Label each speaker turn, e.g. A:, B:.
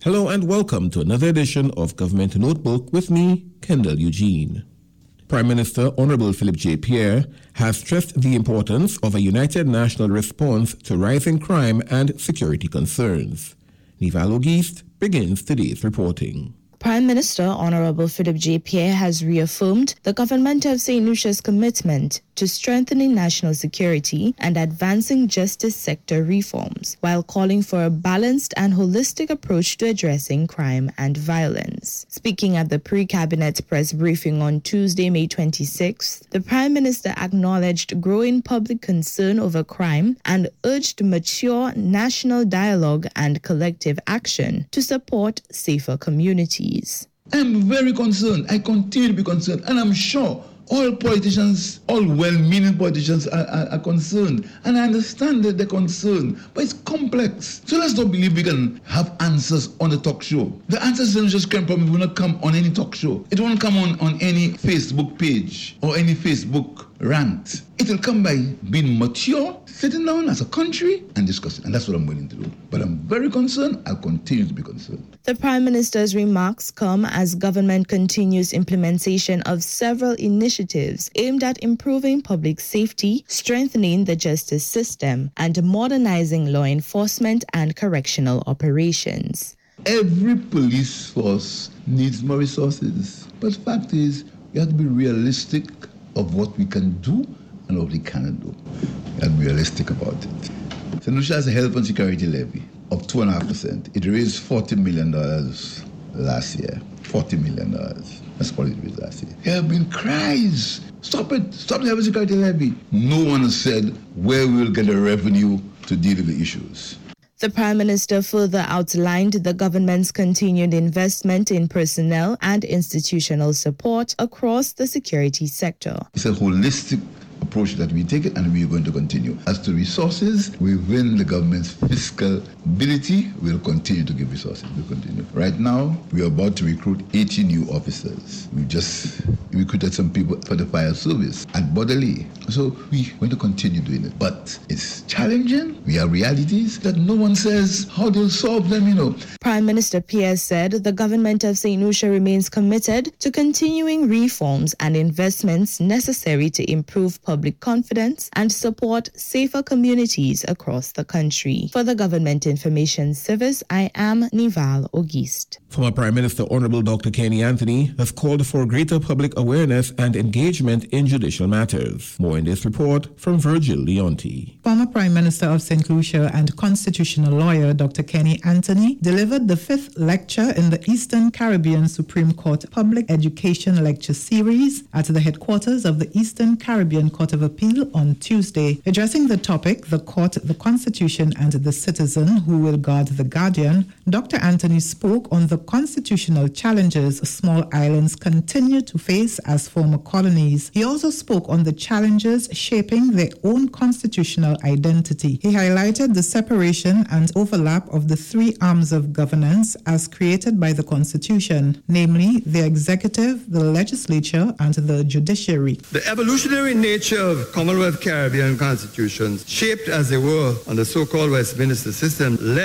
A: Hello and welcome to another edition of Government Notebook with me, Kendall Eugene. Prime Minister Honorable Philip J. Pierre has stressed the importance of a united national response to rising crime and security concerns. Nival Auguste begins today's reporting.
B: Prime Minister Honorable Philip J. Pierre has reaffirmed the government of St. Lucia's commitment to strengthening national security and advancing justice sector reforms, while calling for a balanced and holistic approach to addressing crime and violence. Speaking at the pre-cabinet press briefing on Tuesday, May 26th, the Prime Minister acknowledged growing public concern over crime and urged mature national dialogue and collective action to support safer communities.
C: I'm very concerned. I continue to be concerned, and I'm sure all politicians, all well-meaning politicians are concerned. And I understand that they're concerned, but it's complex. So let's not believe we can have answers on the talk show. The answers to just crime problem will not come on any talk show. It won't come on any Facebook page or any Facebook rant. It will come by being mature, sitting down as a country and discussing. And that's what I'm willing to do. But I'm very concerned. I'll continue to be concerned.
B: The Prime Minister's remarks come as government continues implementation of several initiatives aimed at improving public safety, strengthening the justice system, and modernizing law enforcement and correctional operations.
C: Every police force needs more resources. But the fact is, you have to be realistic of what we can do and what we cannot do. We have to be realistic about it. St. Lucia has a health and security levy of 2.5%. It raised $40 million last year. $40 million. That's what it raised last year. There have been cries. Stop it. Stop the health and security levy. No one has said where we will get the revenue to deal with the issues.
B: The Prime Minister further outlined the government's continued investment in personnel and institutional support across the security sector.
C: It's a holistic approach that we take it, and we are going to continue. As to resources, within the government's fiscal ability, we'll continue to give resources. We'll continue. Right now, we are about to recruit 80 new officers. We just recruited some people for the fire service at Bordelais. So we're going to continue doing it. But it's challenging. We have realities that no one says how they'll solve them,
B: Prime Minister Pierre said the government of St. Lucia remains committed to continuing reforms and investments necessary to improve public confidence and support safer communities across the country. For the Government Information Service, I am Nival Auguste.
A: Former Prime Minister Honorable Dr. Kenny Anthony has called for greater public awareness and engagement in judicial matters. More in this report from Virgil Leonti.
D: Former Prime Minister of St. Lucia and constitutional lawyer Dr. Kenny Anthony delivered the 5th lecture in the Eastern Caribbean Supreme Court Public Education Lecture Series at the headquarters of the Eastern Caribbean Court of Appeal on Tuesday. Addressing the topic, the court, the Constitution, and the citizen who will guard the guardian, Dr. Anthony spoke on the constitutional challenges small islands continue to face as former colonies. He also spoke on the challenges shaping their own constitutional identity. He highlighted the separation and overlap of the 3 arms of governance as created by the Constitution, namely the executive, the legislature, and the judiciary.
E: The evolutionary nature of Commonwealth Caribbean constitutions, shaped as they were on the so-called Westminster system, led